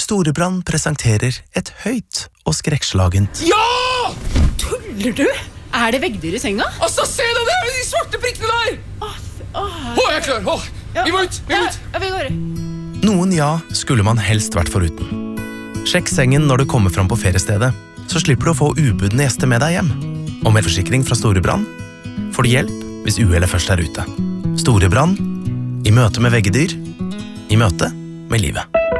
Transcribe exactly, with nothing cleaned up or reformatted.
Storebrand presenterer et høyt og skrekkslagent. Ja! Tuller du? Er det veggdyr i senga? Altså, se det der, de svarte prikkene der! Åh, åh. Å, jeg er klar, åh, vi må ut, vi må ut. Ja, vi går. Noen ja skulle man helst vært foruten. Sjekk sengen når du kommer fram på feriestedet, så slipper du å få ubudne gjester med deg hjem. Og med forsikring fra Storebrand får du hjelp hvis uhellet først er ute. Storebrand, i møte med veggedyr, i møte med livet.